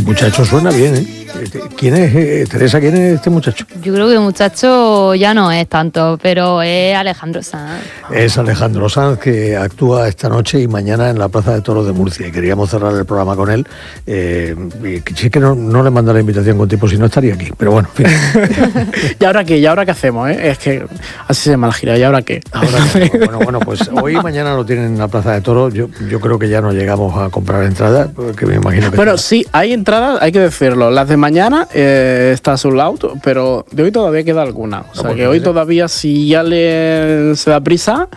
Este muchacho suena bien, ¿eh? ¿Quién es, Teresa, quién es este muchacho? Yo creo que muchacho ya no es tanto, pero es Alejandro Sanz. Es Alejandro Sanz, que actúa esta noche y mañana en la Plaza de Toros de Murcia. Y queríamos cerrar el programa con él. Y si es que no le manda la invitación con tiempo, si no estaría aquí. Pero bueno, en fin. ¿Y ahora qué? ¿Y ahora qué hacemos? Es que así se llama la gira. ¿Y ahora qué? Bueno, pues hoy y mañana lo tienen en la Plaza de Toros. Yo creo que ya no llegamos a comprar entradas, porque me imagino que... Bueno, sí, hay entradas, hay que decirlo. Las de mañana está sold out, pero de hoy todavía queda alguna. O sea, que hoy todavía, si ya se da prisa,